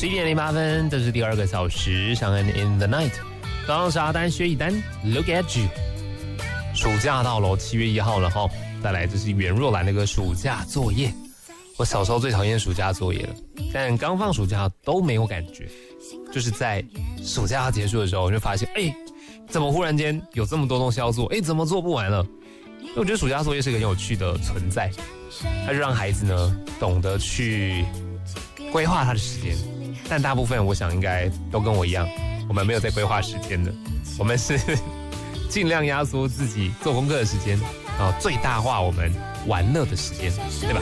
11:08，这是第2个小时，尚恩 in the night。刚刚是阿丹薛一丹 ，Look at you。暑假到了，7月1号了哈。再来，这是袁若兰的歌《暑假作业》。我小时候最讨厌暑假作业了，但刚放暑假都没有感觉。就是在暑假结束的时候，我就发现，怎么忽然间有这么多东西要做？怎么做不完了？我觉得暑假作业是个很有趣的存在，它就让孩子呢懂得去规划他的时间。但大部分我想应该都跟我一样，我们没有在规划时间的，我们是尽量压缩自己做功课的时间，然后最大化我们玩乐的时间，对吧？